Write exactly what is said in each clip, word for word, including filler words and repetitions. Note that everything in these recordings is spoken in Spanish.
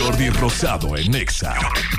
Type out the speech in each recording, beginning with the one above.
Jordi Rosado en Nexa.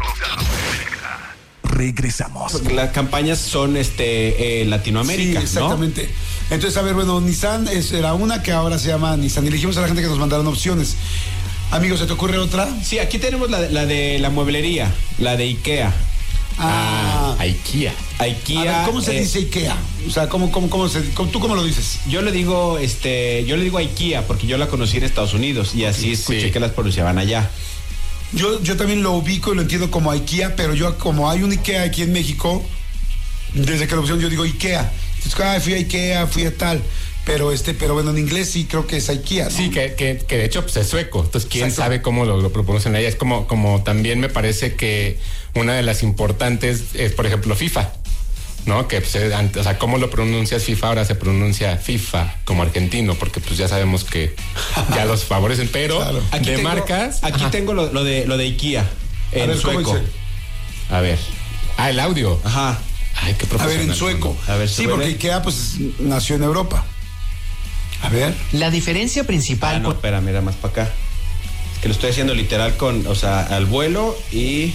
Regresamos. Las campañas son este eh, Latinoamérica, sí, exactamente. ¿No? Entonces, a ver, bueno, Nissan es, era una que ahora se llama Nissan. Y elegimos a la gente que nos mandaron opciones. Amigos, ¿se te ocurre otra? Sí, aquí tenemos la, la de la mueblería, la de IKEA. Ah, ah IKEA. IKEA. A ver, ¿cómo se eh, dice IKEA? O sea, ¿cómo, cómo, cómo se, cómo, ¿tú cómo lo dices? Yo le digo, este, yo le digo IKEA porque yo la conocí en Estados Unidos y así escuché sí. que las pronunciaban allá. Yo, yo también lo ubico y lo entiendo como IKEA, pero yo como hay un IKEA aquí en México, desde que la opción yo digo IKEA. Entonces, ah, fui a IKEA, fui a tal. Pero este, pero bueno, en inglés sí creo que es IKEA, ¿no? Sí, que, que, que de hecho pues, es sueco. Entonces, quién Exacto. sabe cómo lo, lo pronuncian allá. Es como, como también me parece que una de las importantes es, por ejemplo, FIFA, ¿no? Que pues, o sea, cómo lo pronuncias FIFA, ahora se pronuncia FIFA como argentino, porque pues ya sabemos que ya los favorecen, pero claro. aquí de tengo, marcas. Aquí ajá. tengo lo, lo de lo de IKEA en a ver, sueco. A ver. Ah, el audio. Ajá. Ay, qué profesional. A ver, en sueco. A ver, sí, porque IKEA pues nació en Europa. A ver. La diferencia principal. Ah, no, espera, mira más para acá. Es que lo estoy haciendo literal con, o sea, al vuelo y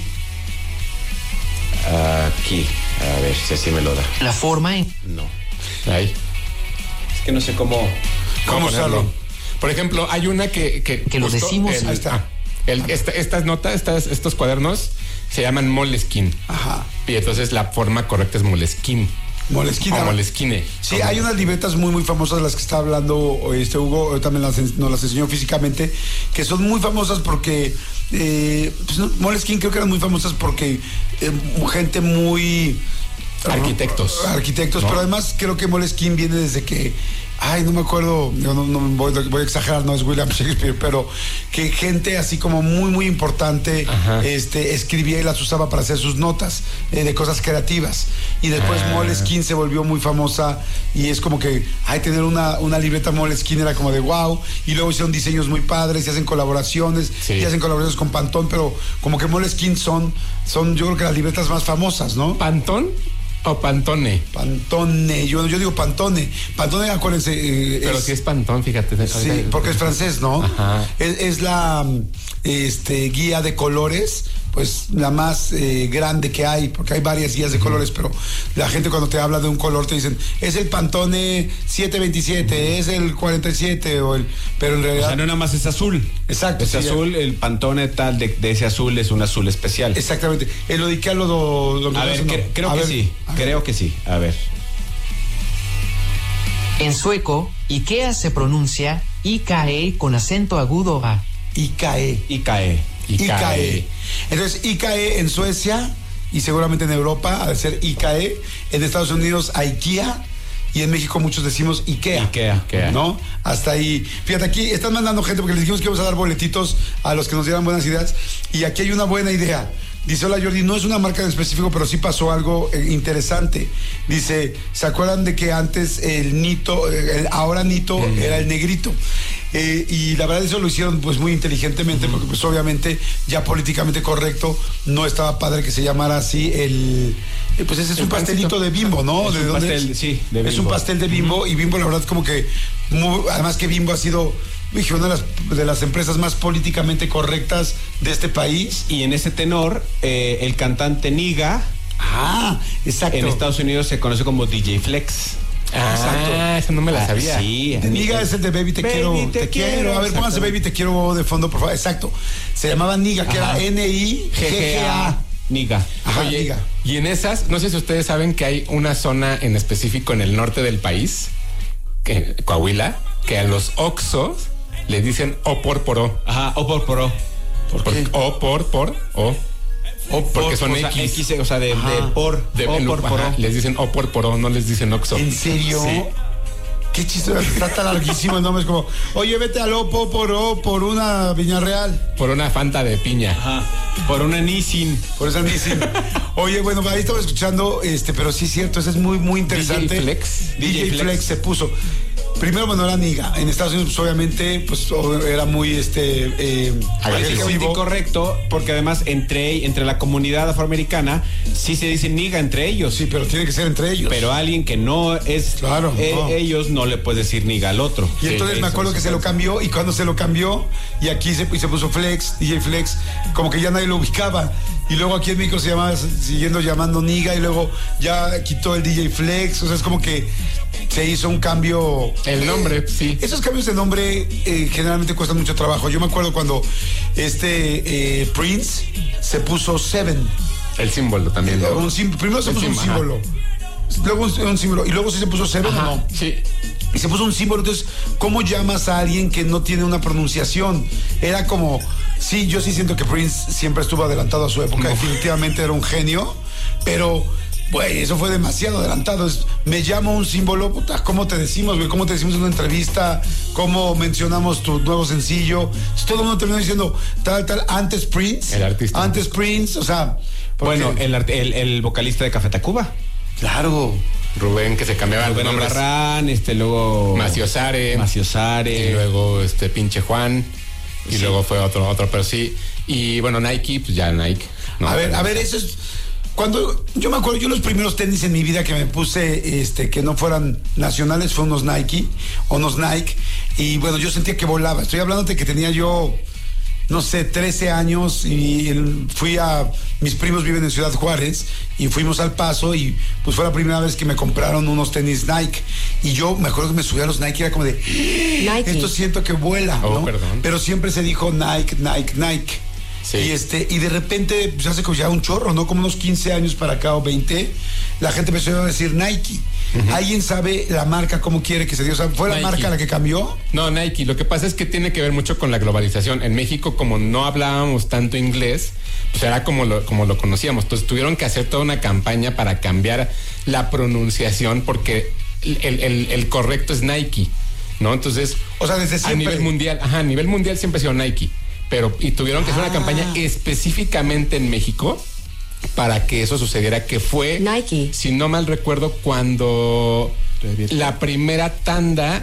aquí. A ver si así me lo da. La forma en. No. Ahí. Es que no sé cómo. ¿Cómo usarlo? Por ejemplo, hay una que. Que, que lo decimos. El, ahí está. El, esta, estas notas, estas, estos cuadernos se llaman Moleskine. Ajá. Y entonces la forma correcta es Moleskine. Moleskine. O Moleskine. Sí, hay unas libretas muy, muy famosas de las que está hablando este Hugo, también las, nos las enseñó físicamente, que son muy famosas porque, eh, pues, Moleskine creo que eran muy famosas porque eh, gente muy... Arquitectos. Arquitectos, ¿no? Pero además creo que Moleskine viene desde que... Ay, no me acuerdo, no, no, no voy, voy a exagerar, no es William Shakespeare, pero que gente así como muy, muy importante este, escribía y las usaba para hacer sus notas eh, de cosas creativas. Y después ah. Moleskine se volvió muy famosa y es como que, ay, tener una, una libreta Moleskine era como de wow. Y luego hicieron diseños muy padres y hacen colaboraciones, sí. y hacen colaboraciones con Pantone, pero como que Moleskine son, son yo creo que las libretas más famosas, ¿no? ¿Pantone? ¿O Pantone? Pantone, yo, yo digo Pantone. Pantone, acuérdense. Eh, Pero si sí es Pantone, fíjate. Sí, porque es francés, ¿no? Ajá. Es, es la este, guía de colores, pues la más eh, grande que hay, porque hay varias guías de uh-huh. colores, pero la gente cuando te habla de un color te dicen, es el Pantone setecientos veintisiete, uh-huh. es el cuarenta y siete, o el, pero en realidad... O sea, no nada más es azul. Exacto. Es sí, azul, ya. el Pantone tal de, de ese azul es un azul especial. Exactamente. El lo de IKEA lo... lo, lo a ver, cre- creo a que ver, sí, creo que sí. A ver. En sueco, IKEA se pronuncia IKE con acento agudo a IKE. IKE. IKE. Entonces, IKE en Suecia y seguramente en Europa, ha de ser IKE. En Estados Unidos, IKEA. Y en México muchos decimos IKEA. IKEA. IKEA. ¿No? Hasta ahí. Fíjate, aquí están mandando gente porque les dijimos que íbamos a dar boletitos a los que nos dieran buenas ideas. Y aquí hay una buena idea. Dice, hola Jordi, no es una marca en específico, pero sí pasó algo eh, interesante. Dice, ¿se acuerdan de que antes el Nito, el ahora Nito mm. era el negrito? Eh, y la verdad eso lo hicieron pues muy inteligentemente, mm. porque pues obviamente ya políticamente correcto, no estaba padre que se llamara así el... Eh, pues ese es el un pastelito pancito. de Bimbo, ¿no? Es ¿De un dónde pastel, es? Sí, de Bimbo. Es un pastel de Bimbo, mm. y Bimbo la verdad como que, muy, además que Bimbo ha sido... Dije, una de las, de las empresas más políticamente correctas de este país. Y en ese tenor, eh, el cantante Niga, ah, exacto, en Estados Unidos se conoce como D J Flex. Ah, exacto. Eso no me la sabía. Ah, sí. De Niga es el de Baby Te Baby, Quiero. Te, te quiero. quiero. A ver, pónganse Baby Te Quiero de fondo, por favor. Exacto. Se llamaba Niga, que Ajá. era N I G G A. Niga. Ajá, Oye, Niga. Y en esas, no sé si ustedes saben que hay una zona en específico en el norte del país, que, Coahuila, que a los Oxxos le dicen o por poró. Ajá, o por poró. ¿Por qué? O por por o. O por, porque son o sea, X. X. O sea, de, de por. De, o en, por poró. Ajá, les dicen o por poró, no les dicen Oxxo. ¿En serio? Sí. Qué chistoso, está tan larguísimo el nombre. Es como, oye, vete al Opo por O por una Viñarreal. Por una Fanta de piña. Ajá. Por una Nissin. Por esa Nissin. Oye, bueno, ahí estaba escuchando, este, pero sí es cierto, eso es muy, muy interesante. D J Flex. D J Flex. Flex se puso. primero, bueno, era Niga. En Estados Unidos, pues, obviamente, pues era muy este eh, agresivo. Correcto, porque además entre, entre la comunidad afroamericana sí se dice niga entre ellos. Sí, pero tiene que ser entre ellos. Pero alguien que no es claro, eh, no. ellos no le puedes decir niga al otro. Y sí, entonces me acuerdo que se lo cambió, y cuando se lo cambió, y aquí se, y se puso Flex, D J Flex, como que ya nadie lo ubicaba. Y luego aquí en México se llamaba, siguiendo llamando Niga, y luego ya quitó el D J Flex. O sea, es como que se hizo un cambio. El nombre, sí. Esos cambios de nombre eh, generalmente cuestan mucho trabajo. Yo me acuerdo cuando este eh, Prince se puso Seven. El símbolo también. ¿No? Un sim- primero se el puso sim- un símbolo. Ajá. Luego un, un símbolo. Y luego sí se puso Seven, ajá, ¿o no? Sí. Y se puso un símbolo. Entonces, ¿cómo llamas a alguien que no tiene una pronunciación? Era como, sí, yo sí siento que Prince siempre estuvo adelantado a su época. No. Definitivamente era un genio, pero, güey, eso fue demasiado adelantado. Es, me llamo un símbolo, puta, ¿cómo te decimos, güey? ¿Cómo te decimos en una entrevista? ¿Cómo mencionamos tu nuevo sencillo? Entonces, todo el mundo terminó diciendo tal, tal, antes Prince. El artista. Antes Prince, o sea. Bueno, el, el, el vocalista de Café Tacuba. Claro. Rubén, que se cambiaba el nombre. Barran, este, luego Maciosare. Maciosare. Y luego este pinche Juan. Y sí. Luego fue otro, otro, pero sí. Y bueno, Nike, pues ya Nike. No, a ver, a ver, eso es. Cuando yo me acuerdo, yo los primeros tenis en mi vida que me puse, este, que no fueran nacionales, fue unos Nike, unos Nike. Y bueno, yo sentía que volaba. Estoy hablando de que tenía yo, no sé, trece años, y fui a, mis primos viven en Ciudad Juárez, y fuimos al Paso, y pues fue la primera vez que me compraron unos tenis Nike, y yo me acuerdo que me subí a los Nike, era como de, Nike. Esto siento que vuela, oh, ¿no? Perdón. Pero siempre se dijo Nike, Nike, Nike. Sí. Y este, y de repente, pues hace como ya un chorro, ¿no? Como unos quince años para acá o veinte, la gente empezó a decir Nike. Uh-huh. ¿Alguien sabe la marca cómo quiere que se dio? O sea, ¿fue la Nike. Marca la que cambió? No, Nike. Lo que pasa es que tiene que ver mucho con la globalización. En México, como no hablábamos tanto inglés, pues era como lo, como lo conocíamos. Entonces tuvieron que hacer toda una campaña para cambiar la pronunciación, porque el, el, el correcto es Nike, ¿no? Entonces, o sea, desde siempre. A nivel mundial, ajá, a nivel mundial siempre ha sido Nike. Pero, y tuvieron que hacer ah. una campaña específicamente en México para que eso sucediera, que fue, Nike. Si no mal recuerdo, cuando la primera tanda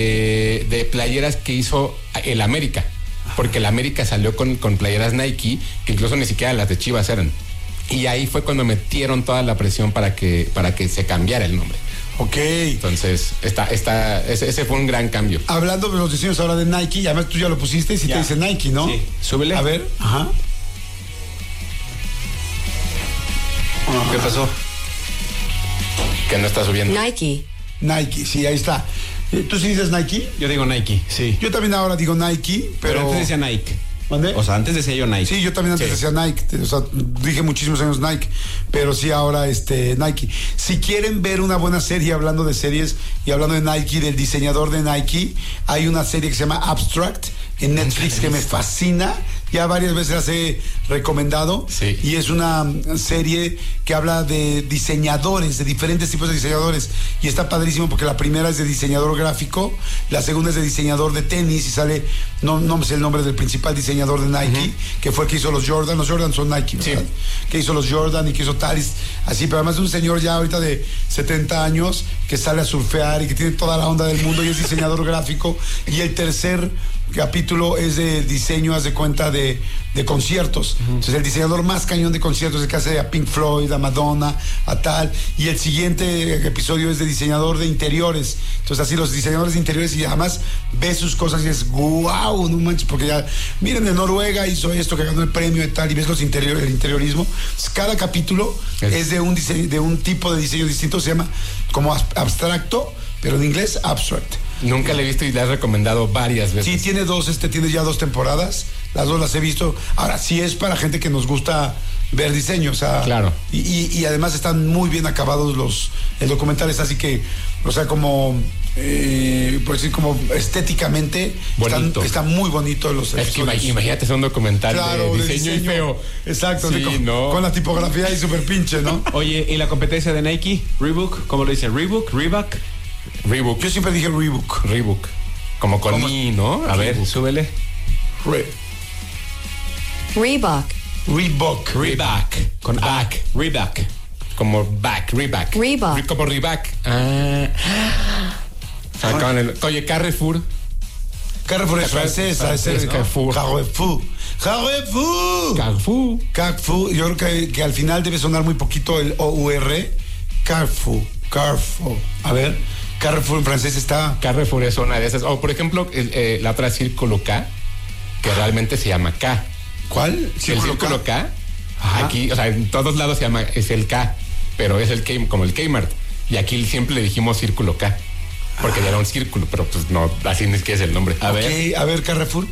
de, de playeras que hizo el América, porque el América salió con, con playeras Nike, que incluso ni siquiera las de Chivas eran. Y ahí fue cuando metieron toda la presión para que, para que se cambiara el nombre. Ok. Entonces, está, está, ese, ese fue un gran cambio. Hablando de los diseños ahora de Nike, ya ves, tú ya lo pusiste y si sí te dice Nike, ¿no? Sí, súbele. A ver, ajá. ¿Qué pasó? Que no está subiendo. Nike. Nike, sí, ahí está. ¿Tú sí dices Nike? Yo digo Nike, sí. Yo también ahora digo Nike, pero... Pero antes decía Nike. ¿Mandé? O sea, antes decía yo Nike. Sí, yo también antes sí. decía Nike. O sea, dije muchísimos años Nike, pero sí ahora este Nike. Si quieren ver una buena serie, hablando de series y hablando de Nike, del diseñador de Nike, hay una serie que se llama Abstract en Netflix que me fascina. Ya varias veces las he recomendado. Sí. Y es una serie que habla de diseñadores, de diferentes tipos de diseñadores. Y está padrísimo porque la primera es de diseñador gráfico, la segunda es de diseñador de tenis, y sale, no, no me sé el nombre del principal diseñador de Nike, uh-huh. que fue el que hizo los Jordan. Los Jordan son Nike, ¿verdad? Sí. Que hizo los Jordan y que hizo Talis. Así, pero además es un señor ya ahorita de setenta años que sale a surfear y que tiene toda la onda del mundo y es diseñador gráfico. Y el tercer capítulo es de diseño, haz de cuenta, de, de conciertos. Uh-huh. Entonces el diseñador más cañón de conciertos es el que hace a Pink Floyd, a Madonna, a tal. Y el siguiente episodio es de diseñador de interiores. Entonces así los diseñadores de interiores, y además ves sus cosas y es wow, no manches, porque ya, miren, de Noruega hizo esto, que ganó el premio y tal, y ves los interiores, el interiorismo. Entonces, cada capítulo es, es de un diseño, de un tipo de diseño distinto, se llama como abstracto, pero en inglés abstract. Nunca le he visto y le has recomendado varias veces. Sí, tiene dos, este tiene ya dos temporadas. Las dos las he visto. Ahora, sí es para gente que nos gusta ver diseño, o sea. Claro. Y, y, y además están muy bien acabados los. El documental es así que, o sea, como. Eh, por decir, como estéticamente. Están, está muy bonito los Es que imagínate hacer un documental claro, de, diseño de diseño y feo. Exacto, sí, de, con, no. con la tipografía ahí súper pinche, ¿no? Oye, ¿y la competencia de Nike? Reebok, ¿cómo lo dicen? Reebok, Reebok. Reebok. Yo siempre dije Reebok. Reebok. Como con I, ¿no? A Reebok. ver, súbele. Re. Reebok. Reebok. Reebok. Con back. Reebok. Como back, Reebok. Reebok. Como Reebok. Ah. Sacaban el, oye, Carrefour. Carrefour es francés, a ser Carrefour. Carrefour. Carrefour. Carrefour. Carrefour. Yo creo que, que al final debe sonar muy poquito el O U R. Carrefour. Carrefour. A ver, Carrefour en francés está. Carrefour es una de esas. O por ejemplo, el, eh, la otra Círculo K, que realmente se llama K. ¿Cuál? El Círculo K. K Ajá. Aquí, o sea, en todos lados se llama, es el K, pero es el K, como el Kmart. Y aquí siempre le dijimos Círculo K, porque ya era un círculo, pero pues no, así es que es el nombre. A ver, a ver, Carrefour.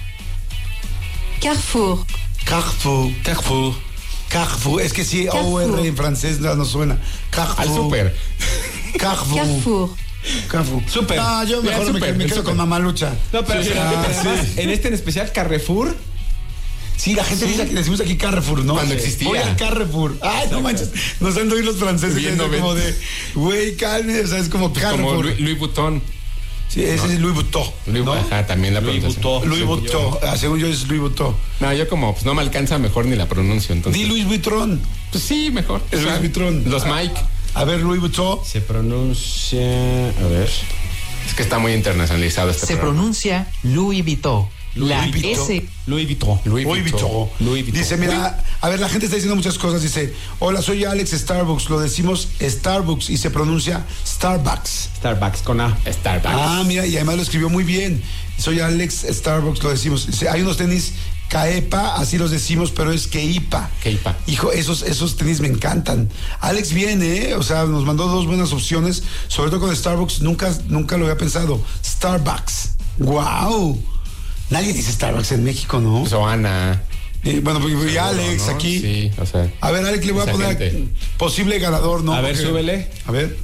Carrefour. Carrefour. Carrefour. Carrefour. Es que sí, O U Carrefour. R en francés no, no suena. Carrefour. Al súper. Carrefour. Carrefour. Carrefour. Súper. Ah, yo Mira, mejor me, súper, me el quedo súper. con Mamalucha. No, pero, Sí, pero- ah, pero además, sí. en este en especial, Carrefour. Sí, la gente dice que decimos aquí Carrefour, ¿no? Cuando Sí. existía. Voy al Carrefour. Ay, no manches. Nos han de oír los franceses. Bien Es como noventa. de, güey, calme. O sea, es como Como Carrefour. Louis, Louis Vuitton. Sí, ese es Louis Vuitton. Louis, ¿no? Ajá, también la Louis pronunciación. Vuitton. Louis Vuitton. Ah, según yo es Louis Vuitton. No, yo como pues no me alcanza, mejor ni la pronuncio. Entonces, Di Louis Vuitton. pues sí, mejor. Es Louis Vuitton. Los Mike. A ver, Louis Vuitton. Se pronuncia. A ver. Es que está muy internacionalizado este Se programa. pronuncia Louis Vuitton. La Vuitton. S. Louis Vuitton. Louis Louis Vuitton. Vuitton. Louis Vuitton. Dice, mira, a ver, la gente está diciendo muchas cosas. Dice, hola, soy Alex Starbucks. Lo decimos Starbucks y se pronuncia Starbucks. Starbucks con A. Starbucks. Ah, mira, y además lo escribió muy bien. Soy Alex Starbucks, lo decimos. Dice, hay unos tenis Caepa, así los decimos, pero es Keipa. Keipa. Hijo, esos, esos tenis me encantan. Alex viene, ¿eh? O sea, nos mandó dos buenas opciones, sobre todo con Starbucks, nunca, nunca lo había pensado. Starbucks. ¡Wow! Nadie dice Starbucks en México, ¿no? Pues, o Ana. Eh, bueno, pues, y Seguro, Alex ¿no? aquí. Sí, o sea. A ver, Alex, le voy a esa poner gente. posible ganador, ¿no? A ver, Porque- súbele. A ver.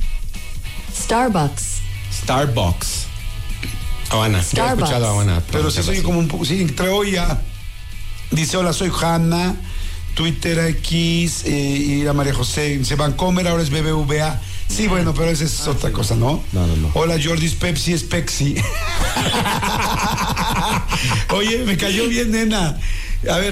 Starbucks. Starbucks. O Ana. Yo he Starbucks. escuchado a Ana. Pero sí soy así. como un poco, sí, entre hoy ya. Dice, hola, soy Hanna, Twitter X, eh, y la María José, dice Vancomer, ahora es B B V A. Sí, bueno, pero esa es otra cosa, ¿no? No, no, no. Hola, Jordis, Pepsi es Pepsi. Oye, me cayó bien, nena. A ver,